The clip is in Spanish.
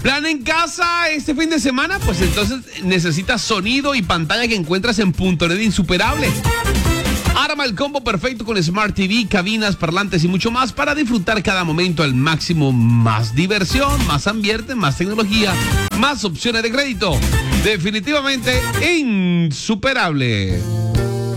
¿Plan en casa este fin de semana? Pues entonces necesitas sonido y pantalla que encuentras en .net Insuperable. Arma el combo perfecto con Smart TV, cabinas, parlantes y mucho más para disfrutar cada momento al máximo. Más diversión, más ambiente, más tecnología, más opciones de crédito. Definitivamente insuperable.